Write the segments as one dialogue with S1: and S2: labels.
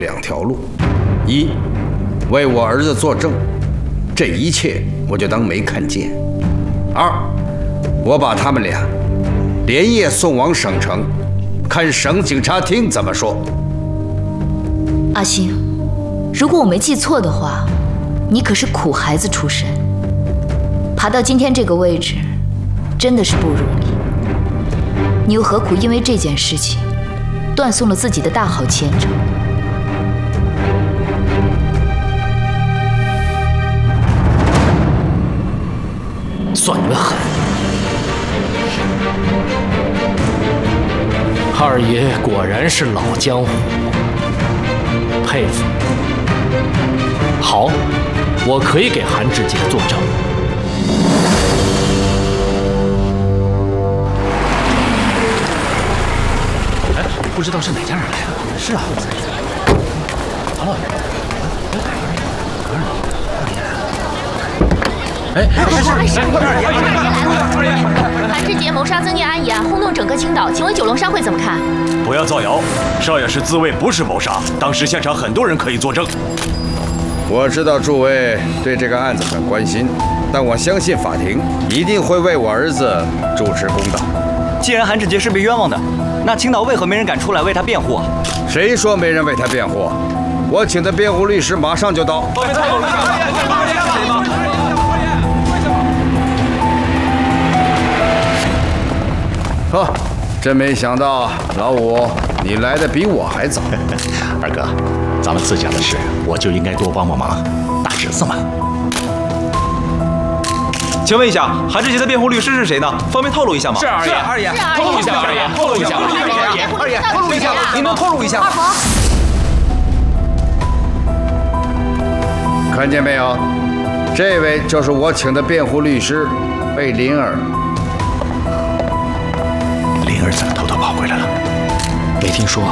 S1: 两条路：一，为我儿子作证，这一切我就当没看见；二，我把他们俩连夜送往省城，看省警察厅怎么说。
S2: 阿星，如果我没记错的话，你可是苦孩子出身，爬到今天这个位置，真的是不容易。你又何苦因为这件事情断送了自己的大好前程？
S3: 算你们狠！二爷果然是老江湖，佩服。好，我可以给韩志杰作证。哎，不知道是哪家人来的？是啊，唐老爷。哎，
S2: 韩志杰谋杀曾念安一案轰动整个青岛，请问九龙商会怎么看？
S4: 不要造谣，少爷是自卫，不是谋杀。当时现场很多人可以作证。
S1: 我知道诸位对这个案子很关心，但我相信法庭一定会为我儿子主持公道。
S5: 既然韩志杰是被冤枉的，那青岛为何没人敢出来为他辩护啊？
S1: 谁说没人为他辩护？我请的辩护律师马上就到。呵，真没想到，老五，你来的比我还早。
S6: 二哥，咱们自家的事，我就应该多帮帮忙，大侄子嘛。
S7: 请问一下，韩志杰的辩护律师是谁呢？方便透露一下吗？
S3: 是二爷，透露一下，二爷，透露一下，
S5: 二爷，透露一下，您能透露一下吗？
S2: 二婆，
S1: 看见没有？这位就是我请的辩护律师魏林儿。
S6: 灵儿怎么偷偷跑回来了？
S3: 没听说。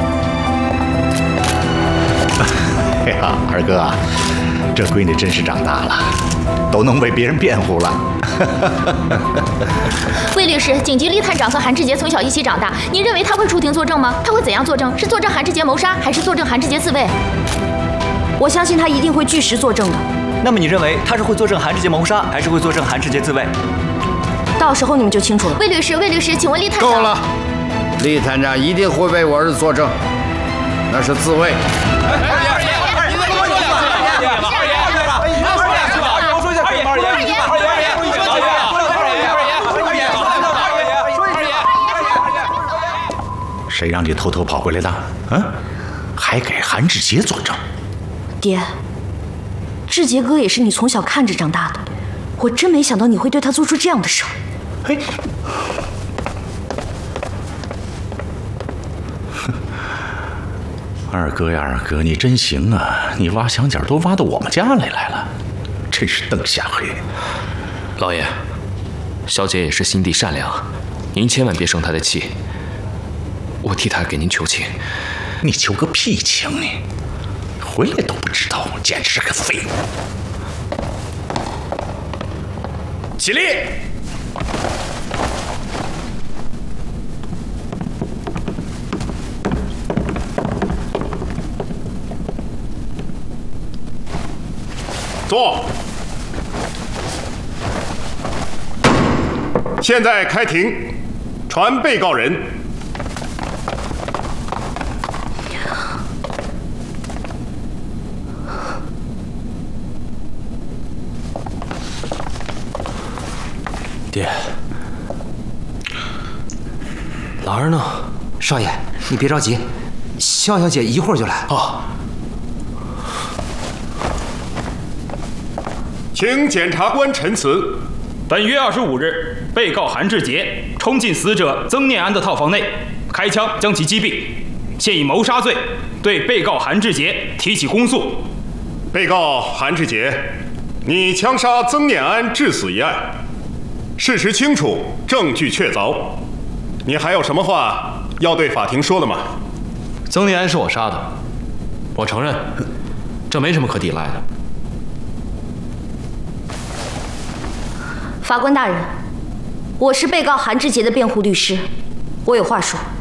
S6: 哎呀，二哥，这闺女真是长大了，都能为别人辩护了。
S2: 魏律师，警局李探长和韩志杰从小一起长大，您认为他会出庭作证吗？他会怎样作证？是作证韩志杰谋杀，还是作证韩志杰自卫？
S8: 我相信他一定会据实作证的。
S5: 那么你认为他是会作证韩志杰谋杀，还是会作证韩志杰自卫？
S8: 到时候你们就清楚了。
S2: 魏律师，请问李探长。
S1: 够了，李探长一定会为我儿子作证，那是自卫。
S6: 谁让你偷偷跑回来的？还给韩志杰作证？
S8: 爹，志杰哥也是你从小看着长大的，我真没想到你会对他做出这样的事儿。
S6: 嘿，二哥呀，二哥，你真行啊！你挖墙角都挖到我们家里来了，真是瞪下黑。
S3: 老爷，小姐也是心地善良，您千万别生她的气。我替她给您求情。
S6: 你求个屁情你！回来都不知道，简直是个废物！起立！
S9: 坐。现在开庭，传被告人。
S3: 爹，老儿呢？
S10: 少爷，你别着急，肖小姐一会儿就来。
S3: 哦。
S9: 请检察官陈词。
S11: 本月25日，被告韩志杰冲进死者曾念安的套房内，开枪将其击毙，现以谋杀罪对被告韩志杰提起公诉。
S9: 被告韩志杰，你枪杀曾念安致死一案，事实清楚，证据确凿，你还有什么话要对法庭说的吗？
S3: 曾念安是我杀的，我承认，这没什么可抵赖的。
S8: 法官大人，我是被告韩志杰的辩护律师，我有话说。